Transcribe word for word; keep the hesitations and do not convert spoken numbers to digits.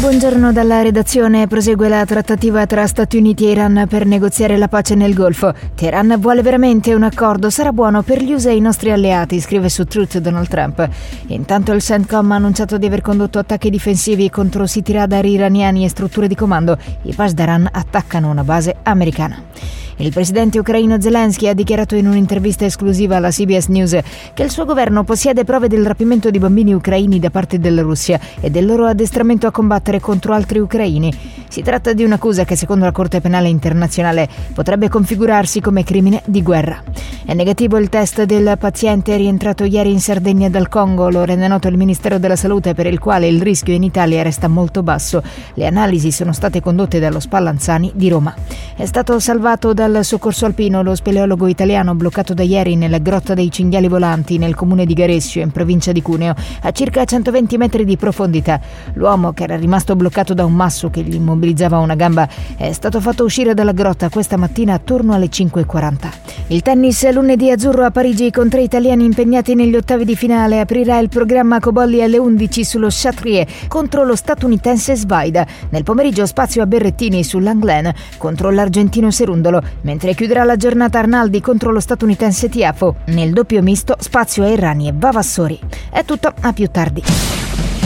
Buongiorno dalla redazione. Prosegue la trattativa tra Stati Uniti e Iran per negoziare la pace nel Golfo. Teheran vuole veramente un accordo, sarà buono per gli U S A e i nostri alleati, scrive su Truth Donald Trump. Intanto il CENTCOM ha annunciato di aver condotto attacchi difensivi contro siti radar iraniani e strutture di comando. I Pasdaran attaccano una base americana. Il presidente ucraino Zelensky ha dichiarato in un'intervista esclusiva alla C B S News che il suo governo possiede prove del rapimento di bambini ucraini da parte della Russia e del loro addestramento a combattere contro altri ucraini. Si tratta di un'accusa che secondo la Corte Penale Internazionale potrebbe configurarsi come crimine di guerra. È negativo il test del paziente rientrato ieri in Sardegna dal Congo, lo rende noto il Ministero della Salute, per il quale il rischio in Italia resta molto basso. Le analisi sono state condotte dallo Spallanzani di Roma. È stato salvato dal soccorso alpino lo speleologo italiano bloccato da ieri nella grotta dei cinghiali volanti nel comune di Garessio, in provincia di Cuneo, a circa centoventi metri di profondità. L'uomo, che era rimasto bloccato da un masso che gli immobilizzava una gamba, è stato fatto uscire dalla grotta questa mattina attorno alle cinque e quaranta. Il tennis lunedì azzurro a Parigi con tre italiani impegnati negli ottavi di finale. Aprirà il programma Cobolli alle undici sullo Chatrier contro lo statunitense Svaida. Nel pomeriggio spazio a Berrettini su Langlen contro l'argentino Serundolo, mentre chiuderà la giornata Arnaldi contro lo statunitense Tiafo. Nel doppio misto spazio a Errani e Vavassori. È tutto, a più tardi.